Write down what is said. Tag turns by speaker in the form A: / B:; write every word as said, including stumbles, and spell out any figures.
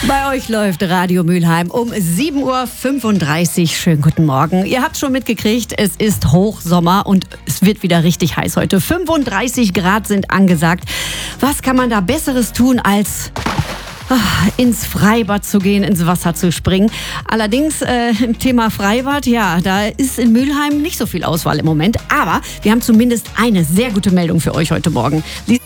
A: Bei euch läuft Radio Mülheim um sieben Uhr fünfunddreißig. Schönen guten Morgen. Ihr habt schon mitgekriegt, es ist Hochsommer und es wird wieder richtig heiß heute. fünfunddreißig Grad sind angesagt. Was kann man da Besseres tun, als ins Freibad zu gehen, ins Wasser zu springen? Allerdings äh, im Thema Freibad, ja, da ist in Mülheim nicht so viel Auswahl im Moment. Aber wir haben zumindest eine sehr gute Meldung für euch heute Morgen.